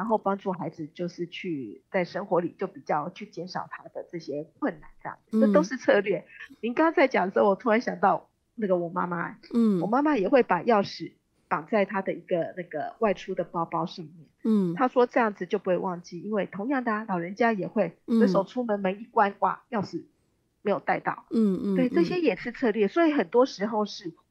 然后帮助孩子就是去在生活里就比较去减少他的这些困难，这样子，这都是策略。您刚刚在讲的时候，我突然想到那个我妈妈，我妈妈也会把钥匙绑在她的一个那个外出的包包上面。她说这样子就不会忘记，因为同样的老人家也会随手出门一关，哇，钥匙没有带到。对，这些也是策略，所以很多时候是